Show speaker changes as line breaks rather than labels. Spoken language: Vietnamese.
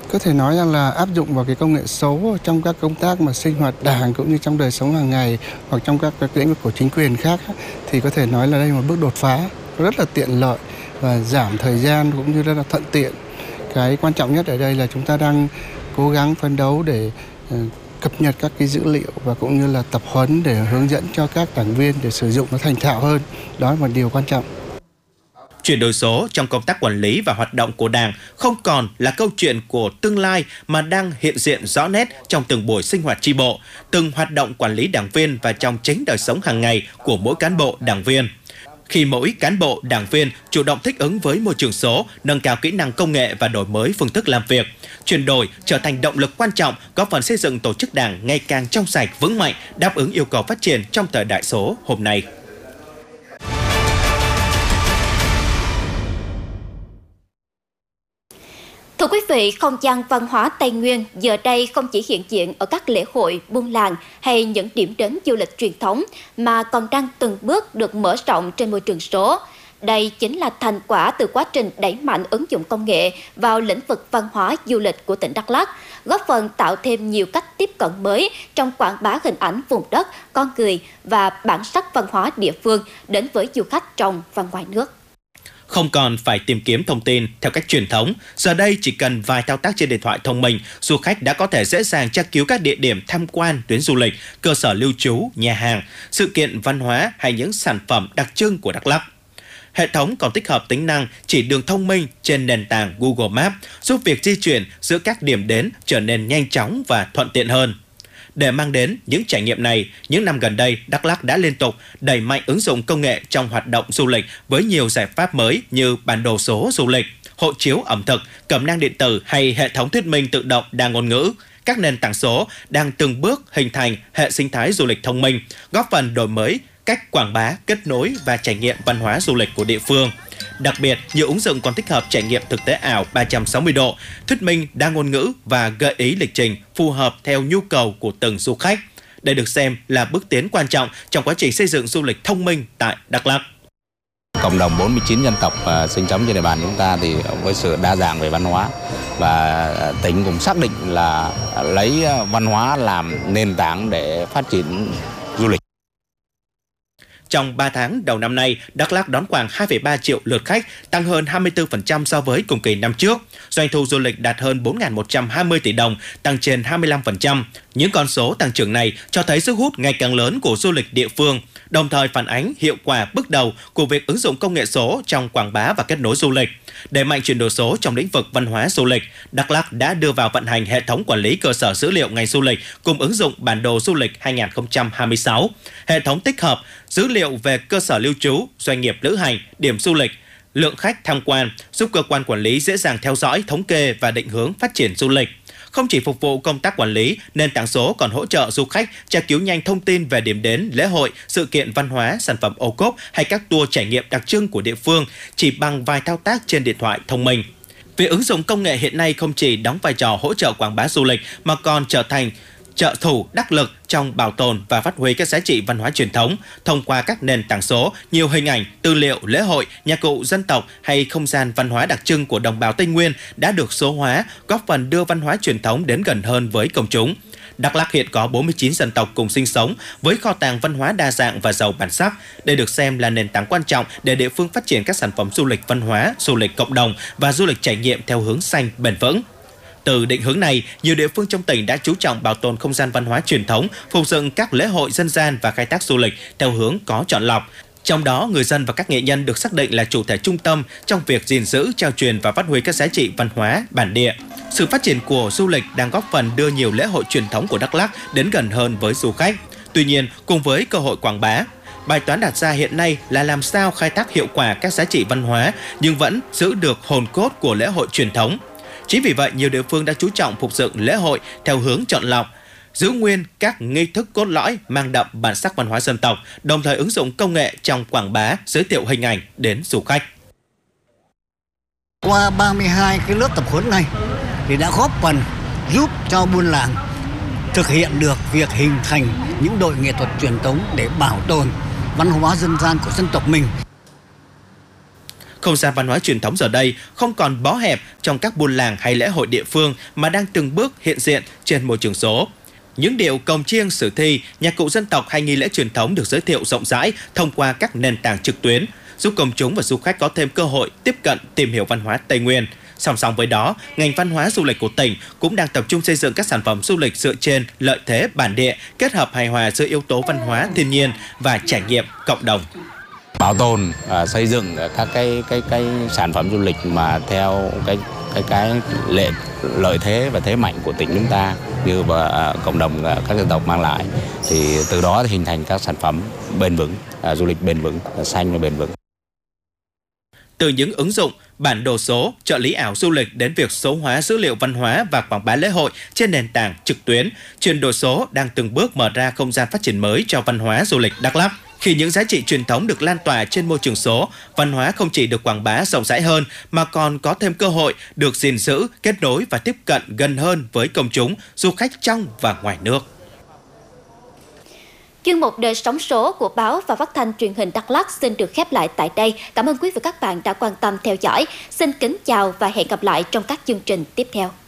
Có thể nói rằng là áp dụng vào cái công nghệ số trong các công tác mà sinh hoạt đảng cũng như trong đời sống hàng ngày hoặc trong các lĩnh vực của chính quyền khác thì có thể nói là đây là một bước đột phá rất là tiện lợi và giảm thời gian cũng như rất là thuận tiện. Cái quan trọng nhất ở đây là chúng ta đang cố gắng phấn đấu để cập nhật các cái dữ liệu và cũng như là tập huấn để hướng dẫn cho các đảng viên để sử dụng nó thành thạo hơn. Đó là một điều quan trọng.
Chuyển đổi số trong công tác quản lý và hoạt động của Đảng không còn là câu chuyện của tương lai mà đang hiện diện rõ nét trong từng buổi sinh hoạt chi bộ, từng hoạt động quản lý đảng viên và trong chính đời sống hàng ngày của mỗi cán bộ đảng viên. Khi mỗi cán bộ, đảng viên chủ động thích ứng với môi trường số, nâng cao kỹ năng công nghệ và đổi mới phương thức làm việc, chuyển đổi trở thành động lực quan trọng góp phần xây dựng tổ chức Đảng ngày càng trong sạch, vững mạnh, đáp ứng yêu cầu phát triển trong thời đại số hôm nay.
Thưa quý vị, không gian văn hóa Tây Nguyên giờ đây không chỉ hiện diện ở các lễ hội, buôn làng hay những điểm đến du lịch truyền thống mà còn đang từng bước được mở rộng trên môi trường số. Đây chính là thành quả từ quá trình đẩy mạnh ứng dụng công nghệ vào lĩnh vực văn hóa du lịch của tỉnh Đắk Lắk, góp phần tạo thêm nhiều cách tiếp cận mới trong quảng bá hình ảnh vùng đất, con người và bản sắc văn hóa địa phương đến với du khách trong và ngoài nước.
Không còn phải tìm kiếm thông tin theo cách truyền thống, giờ đây chỉ cần vài thao tác trên điện thoại thông minh, du khách đã có thể dễ dàng tra cứu các địa điểm tham quan, tuyến du lịch, cơ sở lưu trú, nhà hàng, sự kiện văn hóa hay những sản phẩm đặc trưng của Đắk Lắk. Hệ thống còn tích hợp tính năng chỉ đường thông minh trên nền tảng Google Maps, giúp việc di chuyển giữa các điểm đến trở nên nhanh chóng và thuận tiện hơn. Để mang đến những trải nghiệm này, những năm gần đây, Đắk Lắk đã liên tục đẩy mạnh ứng dụng công nghệ trong hoạt động du lịch với nhiều giải pháp mới như bản đồ số du lịch, hộ chiếu ẩm thực, cẩm nang điện tử hay hệ thống thuyết minh tự động đa ngôn ngữ. Các nền tảng số đang từng bước hình thành hệ sinh thái du lịch thông minh, góp phần đổi mới cách quảng bá, kết nối và trải nghiệm văn hóa du lịch của địa phương. Đặc biệt, nhiều ứng dụng còn tích hợp trải nghiệm thực tế ảo 360 độ, thuyết minh đa ngôn ngữ và gợi ý lịch trình phù hợp theo nhu cầu của từng du khách. Đây được xem là bước tiến quan trọng trong quá trình xây dựng du lịch thông minh tại Đắk Lắk.
Cộng đồng 49 dân tộc sinh sống trên địa bàn chúng ta thì với sự đa dạng về văn hóa và tỉnh cũng xác định là lấy văn hóa làm nền tảng để phát triển du lịch.
Trong 3 tháng đầu năm nay, Đắk Lắk đón khoảng 2,3 triệu lượt khách, tăng hơn 24% so với cùng kỳ năm trước. Doanh thu du lịch đạt hơn 4.120 tỷ đồng, tăng trên 25%. Những con số tăng trưởng này cho thấy sức hút ngày càng lớn của du lịch địa phương, đồng thời phản ánh hiệu quả bước đầu của việc ứng dụng công nghệ số trong quảng bá và kết nối du lịch. Đẩy mạnh chuyển đổi số trong lĩnh vực văn hóa du lịch, Đắk Lắk đã đưa vào vận hành hệ thống quản lý cơ sở dữ liệu ngành du lịch cùng ứng dụng bản đồ du lịch 2026. Hệ thống tích hợp dữ liệu về cơ sở lưu trú, doanh nghiệp lữ hành, điểm du lịch, lượng khách tham quan, giúp cơ quan quản lý dễ dàng theo dõi, thống kê và định hướng phát triển du lịch. Không chỉ phục vụ công tác quản lý, nền tảng số còn hỗ trợ du khách tra cứu nhanh thông tin về điểm đến, lễ hội, sự kiện văn hóa, sản phẩm ô cốp hay các tour trải nghiệm đặc trưng của địa phương chỉ bằng vài thao tác trên điện thoại thông minh. Việc ứng dụng công nghệ hiện nay không chỉ đóng vai trò hỗ trợ quảng bá du lịch mà còn trở thành trợ thủ đắc lực trong bảo tồn và phát huy các giá trị văn hóa truyền thống. Thông qua các nền tảng số, nhiều hình ảnh, tư liệu, lễ hội, nhạc cụ dân tộc hay không gian văn hóa đặc trưng của đồng bào Tây Nguyên đã được số hóa, góp phần đưa văn hóa truyền thống đến gần hơn với công chúng. Đắk Lắk hiện có 49 dân tộc cùng sinh sống với kho tàng văn hóa đa dạng và giàu bản sắc. Đây được xem là nền tảng quan trọng để địa phương phát triển các sản phẩm du lịch văn hóa, du lịch cộng đồng và du lịch trải nghiệm theo hướng xanh, bền vững. Từ định hướng này, nhiều địa phương trong tỉnh đã chú trọng bảo tồn không gian văn hóa truyền thống, phục dựng các lễ hội dân gian và khai thác du lịch theo hướng có chọn lọc. Trong đó, người dân và các nghệ nhân được xác định là chủ thể trung tâm trong việc gìn giữ, trao truyền và phát huy các giá trị văn hóa bản địa. Sự phát triển của du lịch đang góp phần đưa nhiều lễ hội truyền thống của Đắk Lắk đến gần hơn với du khách. Tuy nhiên, cùng với cơ hội quảng bá, bài toán đặt ra hiện nay là làm sao khai thác hiệu quả các giá trị văn hóa nhưng vẫn giữ được hồn cốt của lễ hội truyền thống. Chính vì vậy, nhiều địa phương đã chú trọng phục dựng lễ hội theo hướng chọn lọc, giữ nguyên các nghi thức cốt lõi mang đậm bản sắc văn hóa dân tộc, đồng thời ứng dụng công nghệ trong quảng bá, giới thiệu hình ảnh đến du khách.
Qua 32 cái lớp tập huấn này thì đã góp phần giúp cho buôn làng thực hiện được việc hình thành những đội nghệ thuật truyền thống để bảo tồn văn hóa dân gian của dân tộc mình.
Không gian văn hóa truyền thống giờ đây không còn bó hẹp trong các buôn làng hay lễ hội địa phương mà đang từng bước hiện diện trên môi trường số. Những điệu cồng chiêng, sử thi, nhạc cụ dân tộc hay nghi lễ truyền thống được giới thiệu rộng rãi thông qua các nền tảng trực tuyến, giúp công chúng và du khách có thêm cơ hội tiếp cận, tìm hiểu văn hóa Tây Nguyên. Song song với đó, ngành văn hóa du lịch của tỉnh cũng đang tập trung xây dựng các sản phẩm du lịch dựa trên lợi thế bản địa, kết hợp hài hòa giữa yếu tố văn hóa thiên nhiên và trải nghiệm cộng đồng.
Bảo tồn và xây dựng các cái sản phẩm du lịch mà theo cái lợi thế và thế mạnh của tỉnh chúng ta như và cộng đồng các dân tộc mang lại, thì từ đó thì hình thành các sản phẩm bền vững, du lịch bền vững, xanh và bền vững.
Từ những ứng dụng, bản đồ số, trợ lý ảo du lịch đến việc số hóa dữ liệu văn hóa và quảng bá lễ hội trên nền tảng trực tuyến, chuyển đổi số đang từng bước mở ra không gian phát triển mới cho văn hóa du lịch Đắk Lắk. Khi những giá trị truyền thống được lan tỏa trên môi trường số, văn hóa không chỉ được quảng bá rộng rãi hơn mà còn có thêm cơ hội được gìn giữ, kết nối và tiếp cận gần hơn với công chúng, du khách trong và ngoài nước.
Chuyên mục Đời sống số của báo và phát thanh truyền hình Đắk Lắk xin được khép lại tại đây. Cảm ơn quý vị và các bạn đã quan tâm theo dõi. Xin kính chào và hẹn gặp lại trong các chương trình tiếp theo.